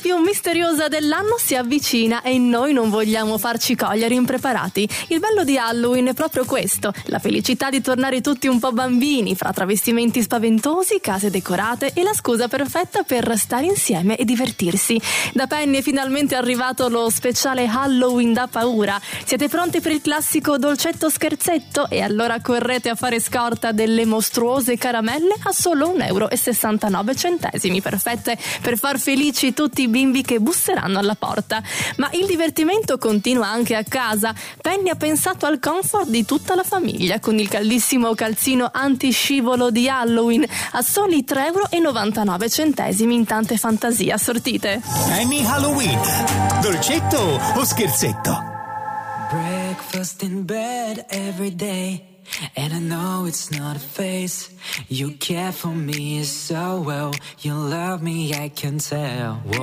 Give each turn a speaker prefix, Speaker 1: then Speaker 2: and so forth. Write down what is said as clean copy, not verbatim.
Speaker 1: più misteriosa dell'anno si avvicina e noi non vogliamo farci cogliere impreparati. Il bello di Halloween è proprio questo, la felicità di tornare tutti un po' bambini, fra travestimenti spaventosi, case decorate e la scusa perfetta per stare insieme e divertirsi. Da Penny è finalmente arrivato lo speciale Halloween da paura. Siete pronti per il classico dolcetto scherzetto? E allora correte a fare scorta delle mostruose caramelle a solo 1,69 €, perfette per far felici tutti i bimbi che busseranno alla porta. Ma il divertimento continua anche a casa. Penny ha pensato al comfort di tutta la famiglia con il caldissimo calzino antiscivolo di Halloween a soli 3,99 € in tante fantasie assortite.
Speaker 2: Penny Halloween, dolcetto o scherzetto?
Speaker 3: Breakfast in bed every day, and I know it's not a phase. You care for me so well, you love me, I can tell.